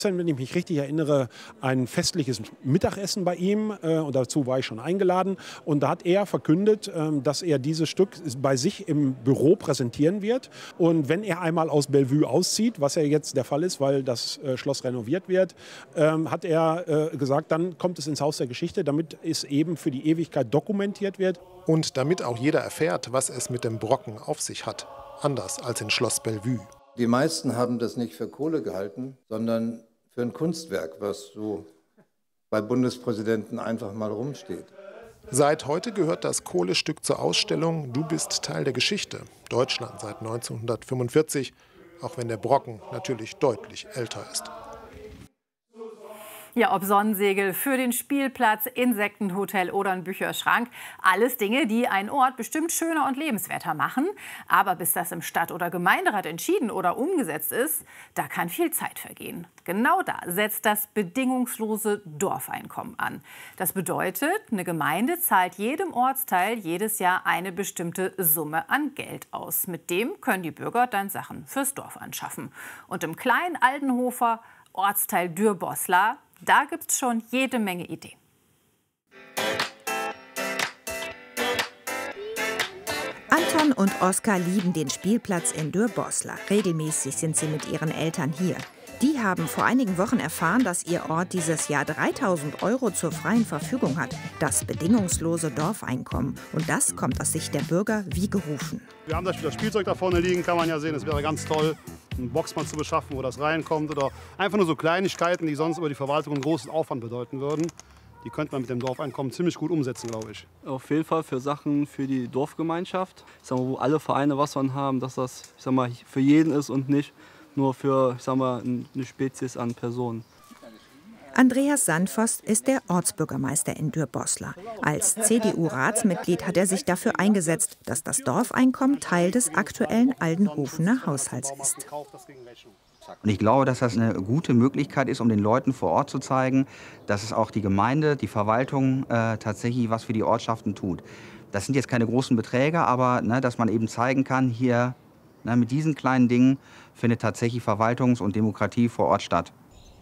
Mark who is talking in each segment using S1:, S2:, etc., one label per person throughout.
S1: Wenn ich mich richtig erinnere, ein festliches Mittagessen bei ihm und dazu war ich schon eingeladen. Und da hat er verkündet, dass er dieses Stück bei sich im Büro präsentieren wird. Und wenn er einmal aus Bellevue auszieht, was ja jetzt der Fall ist, weil das Schloss renoviert wird, hat er gesagt, dann kommt es ins Haus der Geschichte, damit es eben für die Ewigkeit dokumentiert wird.
S2: Und damit auch jeder erfährt, was es mit dem Brocken auf sich hat. Anders als in Schloss Bellevue.
S3: Die meisten haben das nicht für Kohle gehalten, sondern für ein Kunstwerk, was so bei Bundespräsidenten einfach mal rumsteht.
S2: Seit heute gehört das Kohlestück zur Ausstellung Du bist Teil der Geschichte. Deutschland seit 1945, auch wenn der Brocken natürlich deutlich älter ist.
S4: Ja, ob Sonnensegel für den Spielplatz, Insektenhotel oder ein Bücherschrank. Alles Dinge, die einen Ort bestimmt schöner und lebenswerter machen. Aber bis das im Stadt- oder Gemeinderat entschieden oder umgesetzt ist, da kann viel Zeit vergehen. Genau da setzt das bedingungslose Dorfeinkommen an. Das bedeutet, eine Gemeinde zahlt jedem Ortsteil jedes Jahr eine bestimmte Summe an Geld aus. Mit dem können die Bürger dann Sachen fürs Dorf anschaffen. Und im kleinen Aldenhofer Ortsteil Dürr-Boslar, da gibt's schon jede Menge Ideen.
S5: Anton und Oskar lieben den Spielplatz in Dürr-Boslar. Regelmäßig sind sie mit ihren Eltern hier. Die haben vor einigen Wochen erfahren, dass ihr Ort dieses Jahr 3.000 € zur freien Verfügung hat. Das bedingungslose Dorfeinkommen. Und das kommt aus Sicht der Bürger wie gerufen.
S6: Wir haben das Spielzeug da vorne liegen, kann man ja sehen. Es wäre ganz toll, einen Boxmann zu beschaffen, wo das reinkommt. Oder einfach nur so Kleinigkeiten, die sonst über die Verwaltung einen großen Aufwand bedeuten würden. Die könnte man mit dem Dorfeinkommen ziemlich gut umsetzen, glaube ich.
S7: Auf jeden Fall für Sachen für die Dorfgemeinschaft, ich sag mal, wo alle Vereine was von haben, dass das, ich sag mal, für jeden ist und nicht nur für, ich sag mal, eine Spezies an Personen.
S5: Andreas Sandvoss ist der Ortsbürgermeister in Dürr-Boslar. Als CDU-Ratsmitglied hat er sich dafür eingesetzt, dass das Dorfeinkommen Teil des aktuellen Aldenhofener Haushalts ist.
S8: Und ich glaube, dass das eine gute Möglichkeit ist, um den Leuten vor Ort zu zeigen, dass es auch die Gemeinde, die Verwaltung tatsächlich was für die Ortschaften tut. Das sind jetzt keine großen Beträge, aber dass man eben zeigen kann, hier mit diesen kleinen Dingen findet tatsächlich Verwaltungs- und Demokratie vor Ort statt.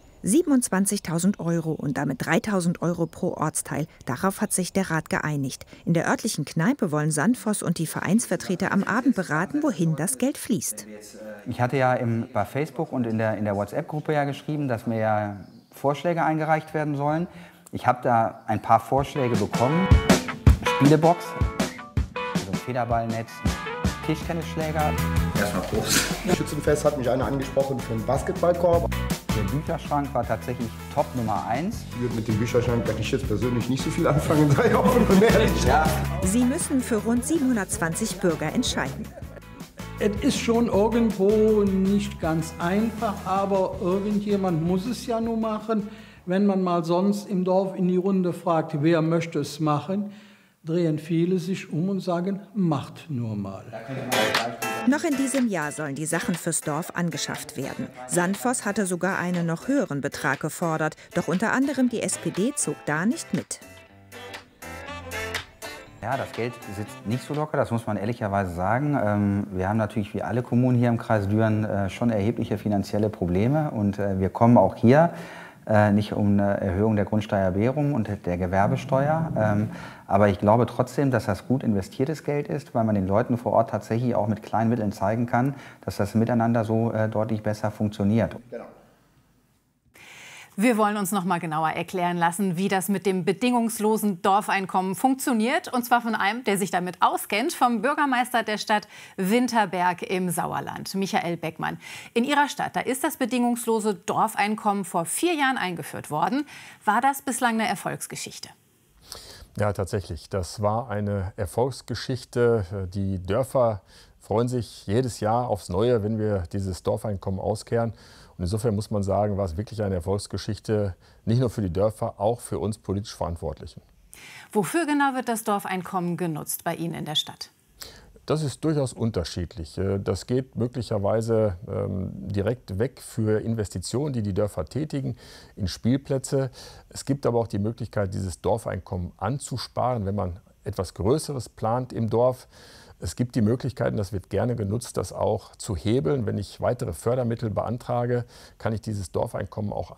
S5: 27.000 € und damit 3.000 € pro Ortsteil. Darauf hat sich der Rat geeinigt. In der örtlichen Kneipe wollen Sandvoss und die Vereinsvertreter am Abend beraten, wohin das Geld fließt.
S8: Ich hatte ja bei Facebook und in der WhatsApp-Gruppe ja geschrieben, dass mir ja Vorschläge eingereicht werden sollen. Ich habe da ein paar Vorschläge bekommen. Spielebox, also ein Federballnetz, Tischtennisschläger.
S3: Erstmal Prost.
S9: Schützenfest hat mich einer angesprochen für einen Basketballkorb.
S8: Der Bücherschrank war tatsächlich Top Nummer 1.
S9: Ich würde mit dem Bücherschrank kann ich jetzt persönlich nicht so viel anfangen, sei offen und ehrlich.
S8: Ja.
S5: Sie müssen für rund 720 Bürger entscheiden.
S10: Es ist schon irgendwo nicht ganz einfach, aber irgendjemand muss es ja nur machen. Wenn man mal sonst im Dorf in die Runde fragt, wer möchte es machen, drehen viele sich um und sagen, macht nur mal.
S5: Noch in diesem Jahr sollen die Sachen fürs Dorf angeschafft werden. Sandvoss hatte sogar einen noch höheren Betrag gefordert, doch unter anderem die SPD zog da nicht mit.
S8: Ja, das Geld sitzt nicht so locker, das muss man ehrlicherweise sagen. Wir haben natürlich wie alle Kommunen hier im Kreis Düren schon erhebliche finanzielle Probleme und wir kommen auch hier nicht um eine Erhöhung der Grundsteuerbehrung und der Gewerbesteuer. Aber ich glaube trotzdem, dass das gut investiertes Geld ist, weil man den Leuten vor Ort tatsächlich auch mit kleinen Mitteln zeigen kann, dass das Miteinander so deutlich besser funktioniert.
S9: Genau.
S4: Wir wollen uns noch mal genauer erklären lassen, wie das mit dem bedingungslosen Dorfeinkommen funktioniert. Und zwar von einem, der sich damit auskennt, vom Bürgermeister der Stadt Winterberg im Sauerland, Michael Beckmann. In Ihrer Stadt, da ist das bedingungslose Dorfeinkommen vor 4 Jahren eingeführt worden. War das bislang eine Erfolgsgeschichte?
S11: Ja, tatsächlich. Das war eine Erfolgsgeschichte. Die Dörfer freuen sich jedes Jahr aufs Neue, wenn wir dieses Dorfeinkommen auskehren. Und insofern muss man sagen, war es wirklich eine Erfolgsgeschichte, nicht nur für die Dörfer, auch für uns politisch Verantwortlichen.
S4: Wofür genau wird das Dorfeinkommen genutzt bei Ihnen in der Stadt?
S11: Das ist durchaus unterschiedlich. Das geht möglicherweise direkt weg für Investitionen, die die Dörfer tätigen, in Spielplätze. Es gibt aber auch die Möglichkeit, dieses Dorfeinkommen anzusparen, wenn man etwas Größeres plant im Dorf. Es gibt die Möglichkeiten, das wird gerne genutzt, das auch zu hebeln. Wenn ich weitere Fördermittel beantrage, kann ich dieses Dorfeinkommen auch